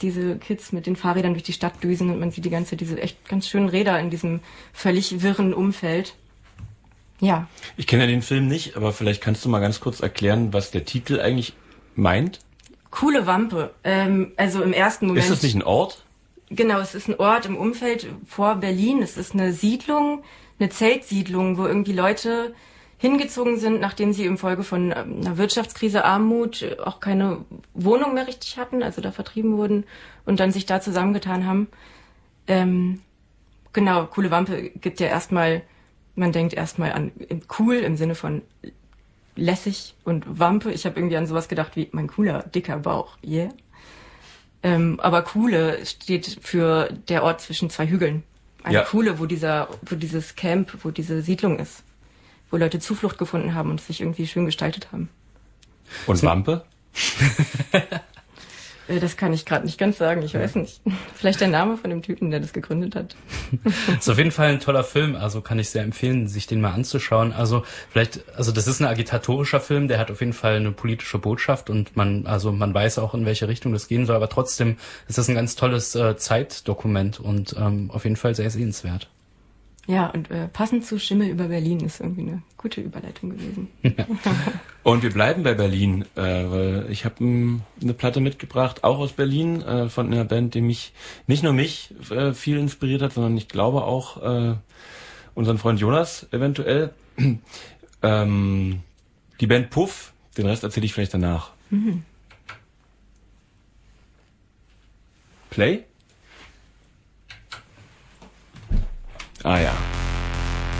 diese Kids mit den Fahrrädern durch die Stadt düsen und man sieht die ganze Zeit diese echt ganz schönen Räder in diesem völlig wirren Umfeld. Ja. Ich kenne ja den Film nicht, aber vielleicht kannst du mal ganz kurz erklären, was der Titel eigentlich meint. Coole Wampe. Also im ersten Moment... Ist das nicht ein Ort? Genau, es ist ein Ort im Umfeld vor Berlin. Es ist eine Siedlung, eine Zeltsiedlung, wo irgendwie Leute hingezogen sind, nachdem sie infolge von einer Wirtschaftskrise, Armut auch keine Wohnung mehr richtig hatten, also da vertrieben wurden und dann sich da zusammengetan haben. Genau, coole Wampe gibt ja erstmal, man denkt erstmal an cool im Sinne von lässig und Wampe. Ich habe irgendwie an sowas gedacht wie mein cooler, dicker Bauch, yeah. Aber Kuhle steht für der Ort zwischen zwei Hügeln. Eine Kuhle, wo dieses Camp, wo diese Siedlung ist. Wo Leute Zuflucht gefunden haben und sich irgendwie schön gestaltet haben. Und Wampe? Das kann ich gerade nicht ganz sagen, ich weiß nicht. Vielleicht der Name von dem Typen, der das gegründet hat. Ist auf jeden Fall ein toller Film, also kann ich sehr empfehlen, sich den mal anzuschauen. Also das ist ein agitatorischer Film, der hat auf jeden Fall eine politische Botschaft und man weiß auch, in welche Richtung das gehen soll, aber trotzdem ist das ein ganz tolles Zeitdokument und auf jeden Fall sehr sehenswert. Ja, und passend zu Schimmel über Berlin ist irgendwie eine gute Überleitung gewesen. Und wir bleiben bei Berlin, weil ich habe eine Platte mitgebracht, auch aus Berlin, von einer Band, die nicht nur mich viel inspiriert hat, sondern ich glaube auch unseren Freund Jonas eventuell. Die Band Puff, den Rest erzähle ich vielleicht danach. Mhm. Play? Ah ja.